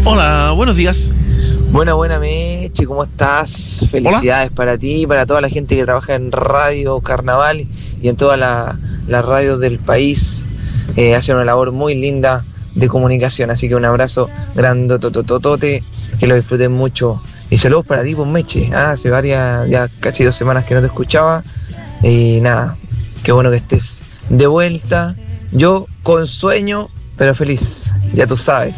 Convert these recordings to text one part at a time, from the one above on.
Hola, buenos días. Buena Meche, ¿cómo estás? Felicidades. Hola. Para ti y para toda la gente que trabaja en Radio Carnaval y en todas las radios del país. Hacen una labor muy linda de comunicación, así que un abrazo grandotototote, que lo disfruten mucho. Y saludos para ti, pues Meche. Hace ya casi 2 semanas que no te escuchaba. Y nada, qué bueno que estés de vuelta. Yo con sueño, pero feliz, ya tú sabes.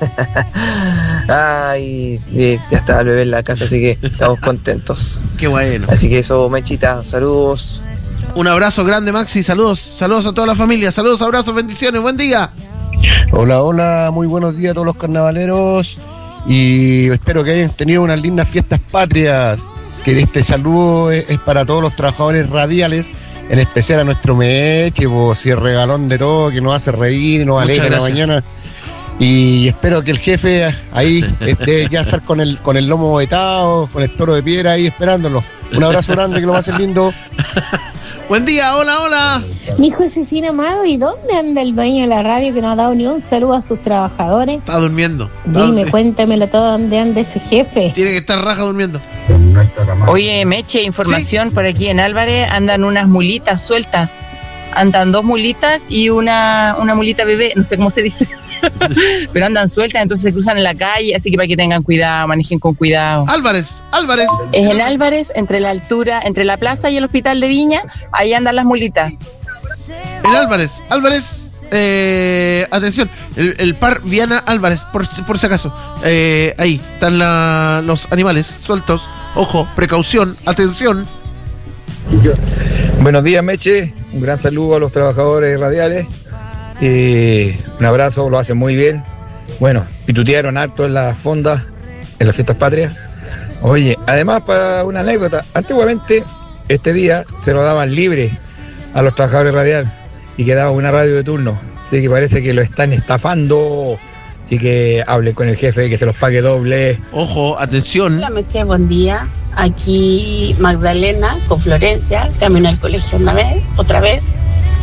Ay, ya está el bebé en la casa, así que estamos contentos. Qué bueno. Así que eso, Mechita, saludos. Un abrazo grande, Maxi, saludos a toda la familia, saludos, abrazos, bendiciones, buen día. Hola, muy buenos días a todos los carnavaleros y espero que hayan tenido unas lindas fiestas patrias. Que este saludo es para todos los trabajadores radiales, en especial a nuestro Meche, si es regalón de todo, que nos hace reír, nos alegra la mañana. Y espero que el jefe ahí esté ya estar con el lomo vetado, con el toro de piedra ahí esperándolo. Un abrazo grande, que lo pasen lindo. Buen día, hola. Mi hijo es Cecina Amado, ¿y dónde anda el dueño de la radio que no ha dado ni un saludo a sus trabajadores? Está durmiendo. Dime, cuéntamelo todo, ¿dónde anda ese jefe? Tiene que estar raja durmiendo. Oye, Meche, información, ¿sí? Por aquí en Álvarez andan unas mulitas sueltas. Andan 2 mulitas y una mulita bebé, no sé cómo se dice. Pero andan sueltas, entonces se cruzan en la calle, así que para que tengan cuidado, manejen con cuidado. Álvarez. Es en Álvarez, entre la plaza y el hospital de Viña, ahí andan las mulitas. En Álvarez, atención, el par Viana Álvarez, por si acaso. Ahí están los animales sueltos. Ojo, precaución, atención. Buenos días, Meche. Un gran saludo a los trabajadores radiales. Un abrazo, lo hacen muy bien. Bueno, pitutearon harto en las fondas, en las fiestas patrias. Oye, además, para una anécdota, antiguamente este día se lo daban libre a los trabajadores radiales y quedaba una radio de turno. Así que parece que lo están estafando. Así que hablen con el jefe, que se los pague doble. Ojo, atención. Hola, Meche, buen día. Aquí Magdalena con Florencia, camino al colegio otra vez.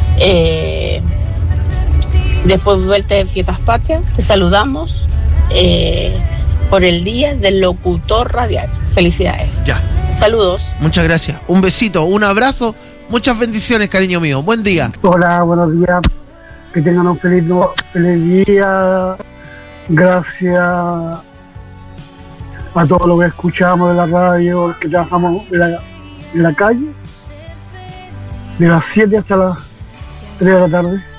Después de vuelta de Fiestas Patrias, te saludamos por el Día del Locutor Radial. Felicidades. Ya. Saludos. Muchas gracias. Un besito, un abrazo, muchas bendiciones, cariño mío. Buen día. Hola, buenos días. Que tengan un feliz día. Gracias a todos los que escuchamos de la radio, que trabajamos en la calle, de las 7 hasta las 3 de la tarde.